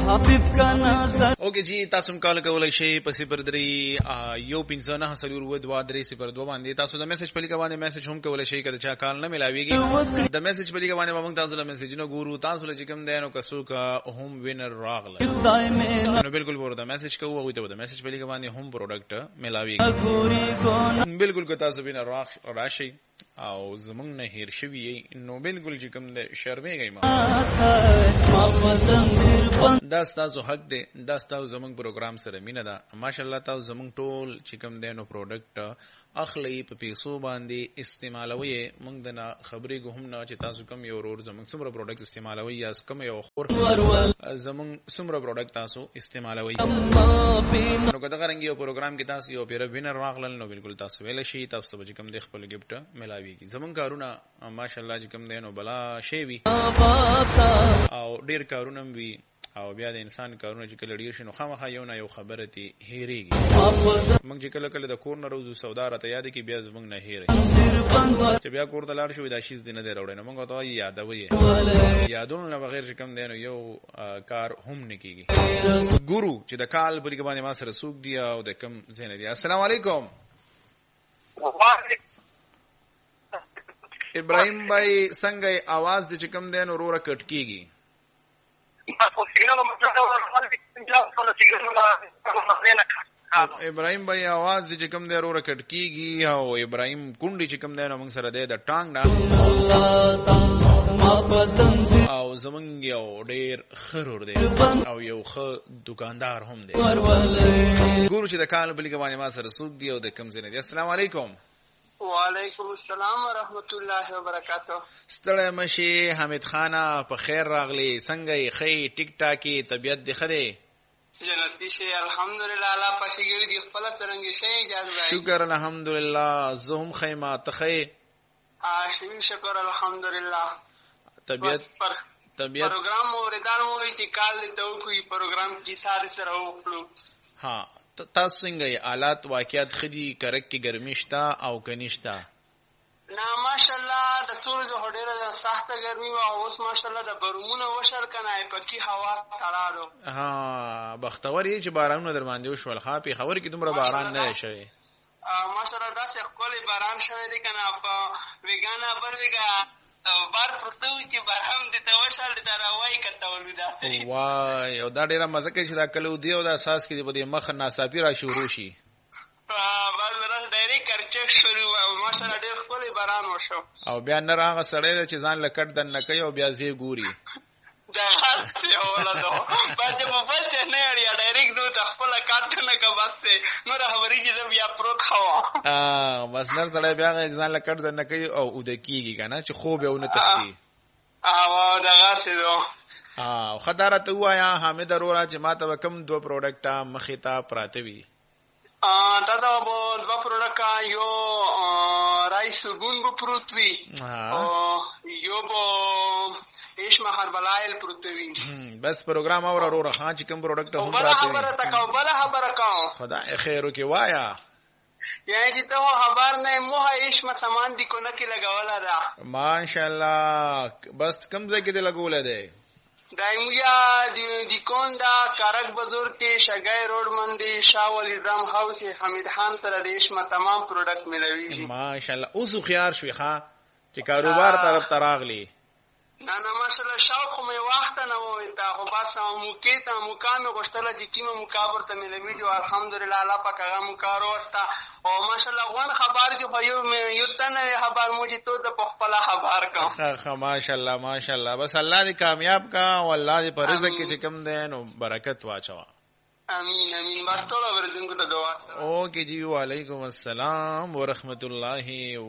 اوکے جی تاسو کال کولای شئ په 03 یو 15 سلور و 2 3 02 باندې تاسو د میسج په لیکه باندې میسج هم کولای شئ کله چې کال نه ملاويږي د میسج په لیکه باندې موږ تاسو له میسجونو ګورو تاسو له کوم دینو کسو کا هم وینر راغله نو بالکل ورته میسج کوو او ته د میسج په لیکه باندې هم پروډکټ ملاويږي بالکل کو تاسو وینر راشي او زمونږ نه هیر شوی نو بالکل چې کوم د شرمېږي ما دا تاسو حق دی دا تاسو زمونږ پروګرام سره مینه ده ماشاءالله تاسو زمونږ ټول چې کوم دینو پروډکټ اخلي په پیسو باندې استعمالوي موږ د خبرې کوم نه چې تاسو کوم یو ورور زمونږ څومره پروډکټ استعمالوي یا کوم یو خور زمونږ څومره پروډکټ تاسو استعمالوي نو کله غرنګ یو پروګرام کې تاسو یو پیر وینر راغلل نو بالکل تاسو ویل شي تاسو به کوم د خپل ګفټ ملاويږي زمونږ کارونه ماشاءالله چې کوم دینو بلا شی وي او ډیر کارونه وي او بیا د انسان کارونه چې کله ډیر شنو خامخا یو نه یو خبره تی هېریږي موږ چې کله کله د کور نه روزو سودا راته یاد کی بیا زمونږ نه هېری چې بیا کور ته لاړ شو دا شیز دی نه دی راوړی نو موږ ته یادوي یادونه نه بغیر چې کوم دی نو یو کار هم نه کیږي ګورو چې د کال په لګ باندې ما سره سوق دی او د کم زین دی السلام علیکم ابراهیم بھائی څنګه आवाज د چې کوم دی نو روره کټ کیږي ابراهیم بھائی आवाज چې کوم دی روره کټ کیږي او ابراهیم کونډي چې کوم دی نو موږ سره د ټانګ نه او زمونږ یو ډیر خرور دی او یو ښه دکاندار هم دی ګورو چې د کال په لګ باندې ما سره سوق دی او د کم زین دی السلام علیکم وعلیکم السلام ورحمت الله وبرکاته ستړی مشي حمید خانه په خیر راغلی څنګه یې خی ټیک ټاکی طبیعت دی خره جنتی شي الحمدلله الله پښیګړي دی خپل څنګه شي اجازه شکر الحمدلله زهم خیمه تخی شکر الحمدلله طبیعت پروګرام اوریدل مو چې کال ته کوئی پروګرام کی ساره سره وکړو ها تاسو څنګه حالات واقعیت خدي کرک کی ګرمشتا او کنيشتا نا ماشاءالله د ټول د هډیره سخته ګرمي او اوس ماشاءالله د برومونه وشل کنه پکې هوا تړاړو ها بختور چې بارانونه در باندې وشول خاپي خبر کې دومره باران نه شوی ماشاءالله دا څه کولی باران شوی دی کنه په ویګانا برویګا بار پرتو چې برهم دي ته وشل دي راوای کته ولودا سری وای او دا ډیره مزه کوي چې دا کلو دی او دا اساس کې د مخ ناصافي را شروع شي باز راځي ډایري کرچک شروع ماشاءالله ډیر خپل باران وشو او بیا نه راغه سړی چې ځان لکټ دن نه کوي او بیا زی ګوري دا هات یو ولادو باندې په بل څه نه اړیا ډایرکټ دوه خپل کارت نه کا بس نو راوري چې بیا پروت خوا بس نر سړی بیا ځان لکټ دن نه کوي او ود کیږي کنه چې خوب یو نه تختی او دا غاسو خدارت وایا حامد اورا چې ماته کم دو پروډکټا مخې ته پراته وي دا دا دو پروډکټا یو رایس ګونګو پروت وی یو بو ایش مہر بلایل پروتوی بس پروگرام اور اورا خان چې کوم پروډکټ هم راته خبره تکاو بل خبره کاو خدا خیر وکي وایا یعنی چې ته خبر نه موه ایش ما سامان دی کو نه کې لگاولا را ماشاءالله بس کم ځای کې دی لګول دی دایمیا دی کون دا کارک بازار کې شګای روډ باندې شاول ابراهیم هاوس حمید خان سره دیش ما تمام پروډکټ ملوي ماشاءالله اوس خيار شوي ښا چې کاروبار طرف تراغلی نه ماشاءالله شاو خو مې وخت نه وای تا خو بس مقام غشتله چې کیمه مقابر ته مې ویډیو الحمدلله الله پاک هغه مکارو واستا او ماشاءالله غوان خبر دی خو یو تنه خبر مو چې تو د خپل خبر کا ماشاءالله بس الله دې کامیاب کا او الله دې پر رزق کې چې کم ده نو برکت واچوا امين بس ټول ورځنګو ته دعا اوکے جی وعلیکم السلام ورحمت الله